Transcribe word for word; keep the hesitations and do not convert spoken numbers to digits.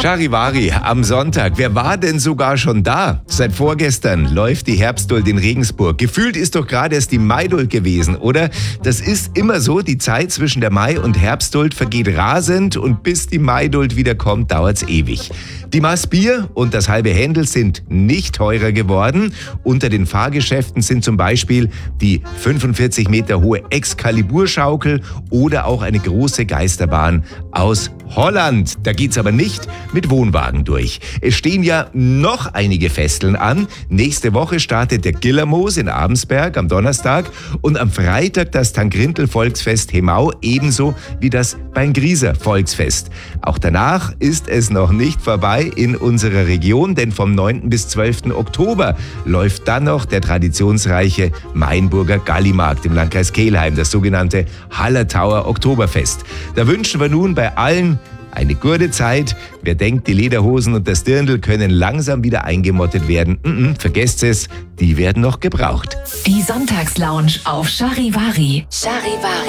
Charivari am Sonntag. Wer war denn sogar schon da? Seit vorgestern läuft die Herbstduld in Regensburg. Gefühlt ist doch gerade erst die Maiduld gewesen, oder? Das ist immer so, die Zeit zwischen der Mai- und Herbstduld vergeht rasend und bis die Maiduld wieder kommt, dauert's ewig. Die Maß Bier und das halbe Händel sind nicht teurer geworden. Unter den Fahrgeschäften sind zum Beispiel die fünfundvierzig Meter hohe Excalibur-Schaukel oder auch eine große Geisterbahn aus Holland. Da geht's aber nicht mit Wohnwagen durch. Es stehen ja noch einige Festeln an. Nächste Woche startet der Gillermoos in Abensberg am Donnerstag und am Freitag das Tangrindl-Volksfest Hemau, ebenso wie das Beingrieser Volksfest. Auch danach ist es noch nicht vorbei in unserer Region, denn vom neunten bis zwölften Oktober läuft dann noch der traditionsreiche Mainburger Gallimarkt im Landkreis Kelheim, das sogenannte Hallertauer Oktoberfest. Da wünschen wir nun bei allen eine gute Zeit. Wer denkt, die Lederhosen und das Dirndl können langsam wieder eingemottet werden, mm-mm, vergesst es, die werden noch gebraucht. Die Sonntagslounge auf Charivari. Charivari.